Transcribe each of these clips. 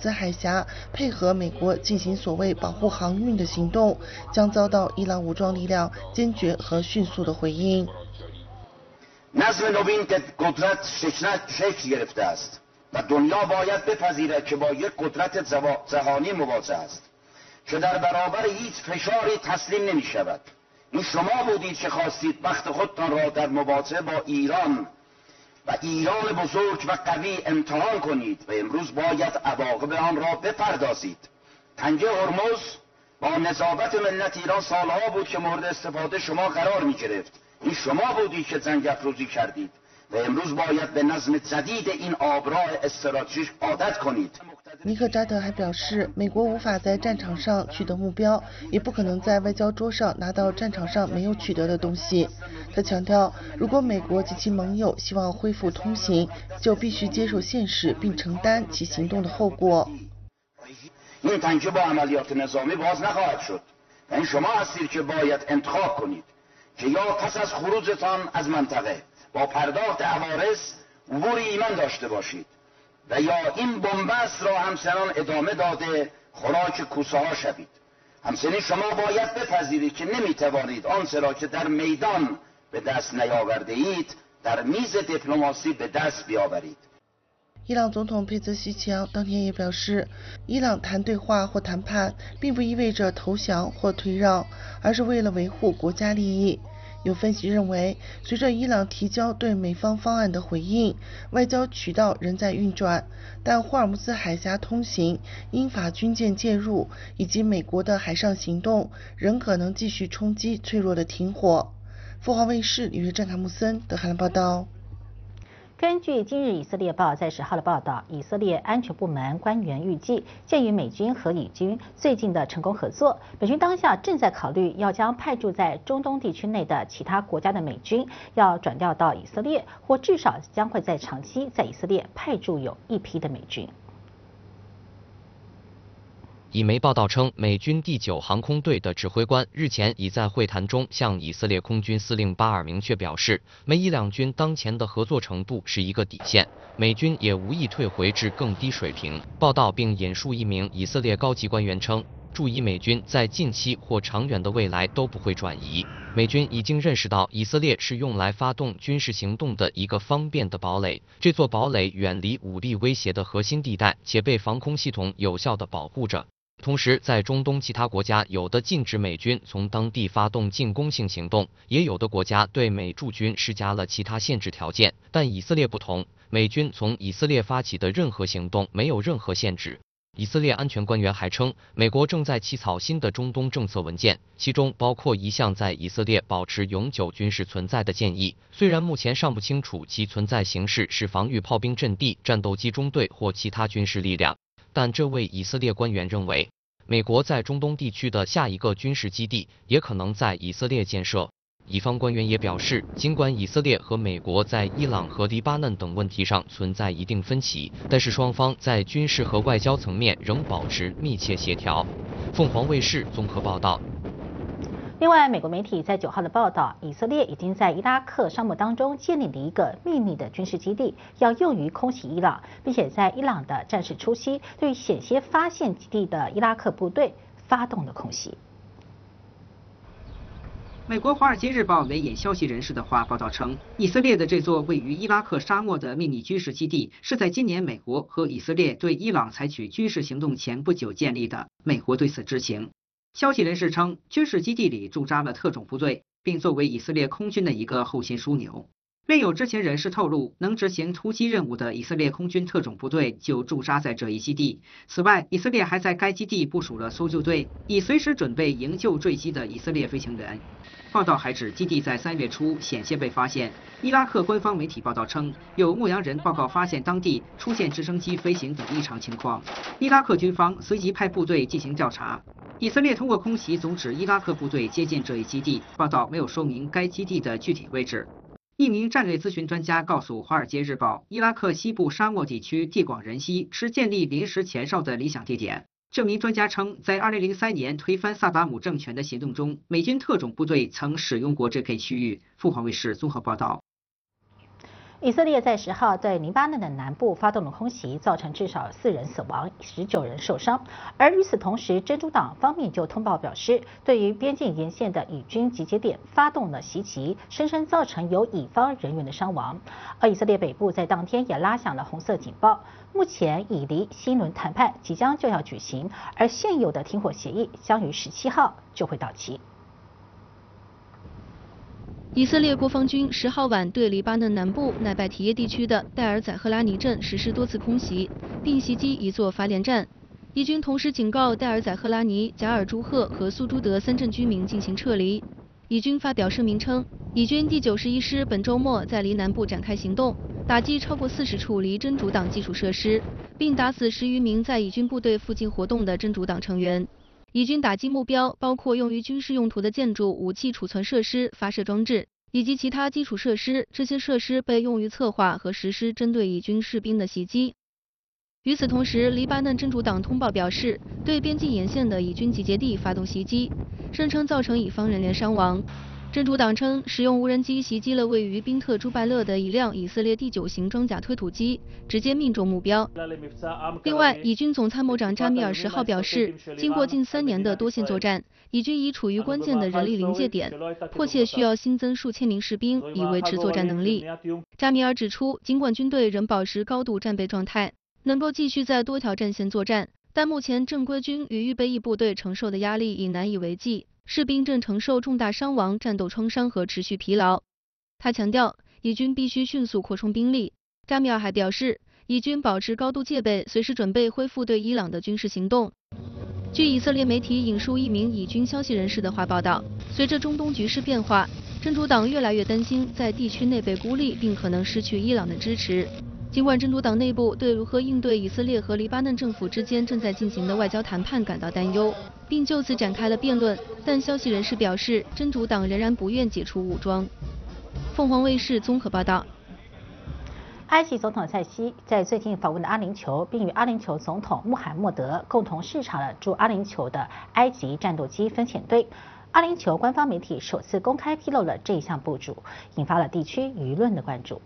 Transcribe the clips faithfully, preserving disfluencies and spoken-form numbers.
兹海峡配合美国进行所谓保护航运的行动，将遭到伊朗武装力量坚决和迅速的回应。 نظم نوین که قدرت شکل گرفته است و دنیا باید بپذیرد که با یک قدرت جهانی مواجه است که در برابر هیچ فشاری تسلیم نمی شود. این شما بودید که خواستید بخت خودتان را در مواجهه با ایران و ایران بزرگ و قوی امتحان کنید و امروز باید عواقب آن را بپردازید. تنگه هرمز با نجابت ملت ایران سالها بود که مورد استفاده شما قرار می گرفت. این شما بودید که جنگ افروزی کردید و امروز باید به نظم جدید این آبراه استراتژیک عادت کنید。 尼克扎特还表示，美国无法在战场上取得目标，也不可能在外交桌上拿到战场上没有取得的东西。他强调，如果美国及其盟友希望恢复通行，就必须接受现实并承担其行动的后果。 این تنگه با عملیات نظامی باز نخواهد شد. این شما هستید که باید انتخاب کنید که یا پس از خروجتان از منطقه با پرداخت عوارض عبور ایمن داشته باشید و یا این بنبست را همچنان ادامه داده خوراک کوسه ها شوید. همچنین شما باید بپذیرید که نمیتوانید آنچه را که در میدان به دست نیاورده اید در میز دیپلماسی به دست بیاورید。 伊朗总统佩泽西奇扬当天也表示，伊朗谈对话或谈判并不意味着投降或退让，而是为了维护国家利益。有分析认为，随着伊朗提交对美方方案的回应，外交渠道仍在运转，但霍尔木兹海峡通行、英法军舰介入以及美国的海上行动仍可能继续冲击脆弱的停火。凤凰卫视里约郑卡穆森德海兰报道。 根据今日以色列报在十号的报道，以色列安全部门官员预计，鉴于美军和以军最近的成功合作，美军当下正在考虑要将派驻在中东地区内的其他国家的美军要转调到以色列，或至少将会在长期在以色列派驻有一批的美军。 以媒报道称，美军第九航空队的指挥官日前已在会谈中向以色列空军司令巴尔明确表示，美以两军当前的合作程度是一个底线，美军也无意退回至更低水平。报道并引述一名以色列高级官员称，注意美军在近期或长远的未来都不会转移。美军已经认识到以色列是用来发动军事行动的一个方便的堡垒，这座堡垒远离武力威胁的核心地带，且被防空系统有效地保护着。同时，在中东其他国家，有的禁止美军从当地发动进攻性行动，也有的国家对美驻军施加了其他限制条件。但以色列不同，美军从以色列发起的任何行动没有任何限制。以色列安全官员还称，美国正在起草新的中东政策文件，其中包括一项在以色列保持永久军事存在的建议。虽然目前尚不清楚其存在形式是防御炮兵阵地、战斗机中队或其他军事力量，但这位以色列官员认为，美国在中东地区的下一个军事基地也可能在以色列建设。以方官员也表示，尽管以色列和美国在伊朗和黎巴嫩等问题上存在一定分歧，但是双方在军事和外交层面仍保持密切协调。凤凰卫视综合报道。 另外，美国媒体在九号的报道，以色列已经在伊拉克沙漠当中建立了一个秘密的军事基地，要用于空袭伊朗，并且在伊朗的战事初期，对险些发现基地的伊拉克部队发动了空袭。 美国《华尔街日报》援引消息人士的话报道称，以色列的这座位于伊拉克沙漠的秘密军事基地是在今年美国和以色列对伊朗采取军事行动前不久建立的。美国对此知情。消息人士称，军事基地里驻扎了特种部队，并作为以色列空军的一个后勤枢纽。另有知情人士透露，能执行突击任务的以色列空军特种部队就驻扎在这一基地。此外，以色列还在该基地部署了搜救队，以随时准备营救坠机的以色列飞行员。报道还指，基地在三月初险些被发现。伊拉克官方媒体报道称，有牧羊人报告发现当地出现直升机飞行等异常情况。伊拉克军方随即派部队进行调查。以色列通过空袭阻止伊拉克部队接近这一基地。报道没有说明该基地的具体位置。一名战略咨询专家告诉《华尔街日报》，伊拉克西部沙漠地区地广人稀，是建立临时前哨的理想地点。这名专家称，在二零零三年推翻萨达姆政权的行动中，美军特种部队曾使用过这片区域。凤凰卫视综合报道。 以色列在十号对黎巴嫩的南部发动了空袭，造成至少四人死亡、十九人受伤。而与此同时，真主党方面就通报表示，对于边境沿线的以军集结点发动了袭击，声称造成有以方人员的伤亡。而以色列北部在当天也拉响了红色警报。目前以黎新轮谈判即将就要举行，而现有的停火协议将于十七号就会到期。 以色列国防军十号晚对黎巴嫩南部奈拜提耶地区的戴尔宰赫拉尼镇实施多次空袭，并袭击一座发电站。以军同时警告戴尔宰赫拉尼、贾尔朱赫和苏朱德三镇居民进行撤离。以军发表声明称，以军第九十一师本周末在黎南部展开行动，打击超过四十处黎真主党基础设施，并打死十余名在以军部队附近活动的真主党成员。以军打击目标包括用于军事用途的建筑、武器储存设施、发射装置以及其他基础设施，这些设施被用于策划和实施针对以军士兵的袭击。与此同时，黎巴嫩真主党通报表示，对边境沿线的以军集结地发动袭击，声称造成以方人员伤亡。真主党称，使用无人机袭击了位于宾特朱拜勒的一辆以色列第九型装甲推土机，直接命中目标。另外，以军总参谋长扎米尔十号表示，经过近三年的多线作战，以军已处于关键的人力临界点，迫切需要新增数千名士兵以维持作战能力。扎米尔指出，尽管军队仍保持高度战备状态，能够继续在多条战线作战，但目前正规军与预备役部队承受的压力已难以为继。士兵正承受重大伤亡、战斗创伤和持续疲劳。他强调，以军必须迅速扩充兵力。扎米尔还表示，以军保持高度戒备，随时准备恢复对伊朗的军事行动。据以色列媒体引述一名以军消息人士的话报道，随着中东局势变化，真主党越来越担心在地区内被孤立，并可能失去伊朗的支持。尽管真主党内部对如何应对以色列和黎巴嫩政府之间正在进行的外交谈判感到担忧，并就此展开了辩论，但消息人士表示，真主党仍然不愿解除武装。凤凰卫视综合报道。 埃及总统塞西在最近访问了阿联酋，并与阿联酋总统穆罕默德共同视察了驻阿联酋的埃及战斗机分遣队。阿联酋官方媒体首次公开披露了这一项部署，引发了地区舆论的关注。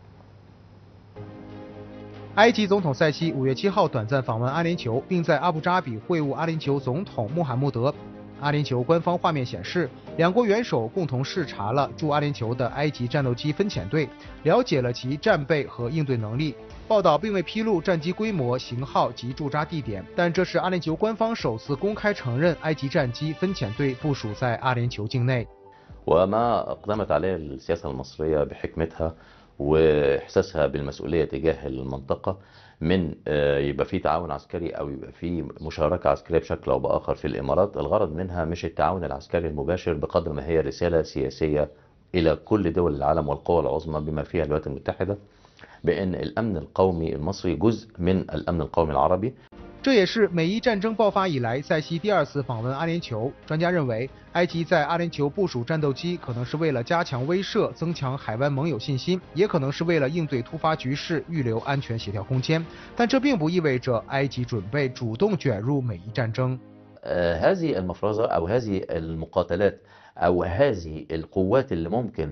埃及总统塞西五月七号短暂访问阿联酋，并在阿布扎比会晤阿联酋总统穆罕默德。阿联酋官方画面显示，两国元首共同视察了驻阿联酋的埃及战斗机分遣队，了解了其战备和应对能力。报道并未披露战机规模、型号及驻扎地点，但这是阿联酋官方首次公开承认埃及战机分遣队部署在阿联酋境内。 وما أقدمت عليه السياسة المصرية بحكمتها واحساسها بالمسؤوليه تجاه المنطقه من يبقى في تعاون عسكري او يبقى في مشاركه عسكريه بشكل او باخر في الامارات، الغرض منها مش التعاون العسكري المباشر بقدر ما هي رساله سياسيه الى كل دول العالم والقوى العظمى بما فيها الولايات المتحده بان الامن القومي المصري جزء من الامن القومي العربي。 这也是美伊战争爆发以来塞西第二次访问阿联酋。专家认为，埃及在阿联酋部署战斗机，可能是为了加强威慑、增强海湾盟友信心，也可能是为了应对突发局势、预留安全协调空间。但这并不意味着埃及准备主动卷入美伊战争。 هذه المفرزة أو هذه المقاتلات أو هذه القوات اللي ممكن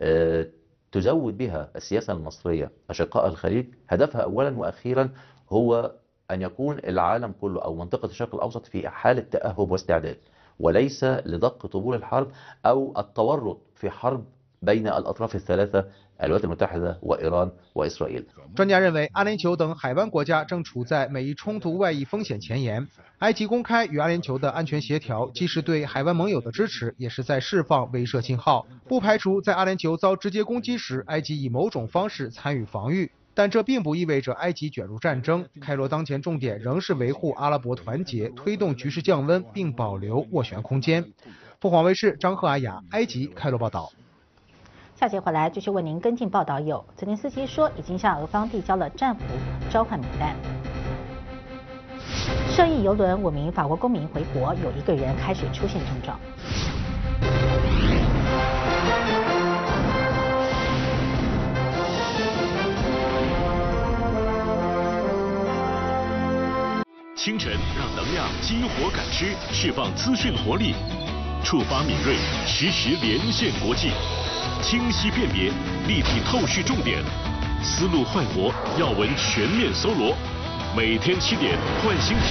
تزود بها السياسة المصرية أشقاء الخليج، هدفها أولا وأخيرا هو أن يكون العالم كله أو منطقة الشرق الأوسط في حالة تأهب واستعداد، وليس لدق طبول الحرب أو التورط في حرب بين الأطراف الثلاثة الولايات المتحدة وإيران وإسرائيل。 专家认为，阿联酋等海湾国家正处在美伊冲突外溢风险前沿。埃及公开与阿联酋的安全协调，既是对海湾盟友的支持，也是在释放威慑信号。不排除在阿联酋遭直接攻击时，埃及以某种方式参与防御。但这并不意味着埃及卷入战争。开罗当前重点仍是维护阿拉伯团结，推动局势降温，并保留斡旋空间。凤凰卫视张赫阿雅，埃及开罗报道。 下节回来继续为您跟进报道有：泽连斯基说已经向俄方递交了战俘交换名单。涉疫邮轮五名法国公民回国，有一个人开始出现症状。 清晨让能量激活感知，释放资讯活力。 触发敏锐，实时连线国际，清晰辨别，立体透视重点，思路快活，要闻全面搜罗。每天七点，换新。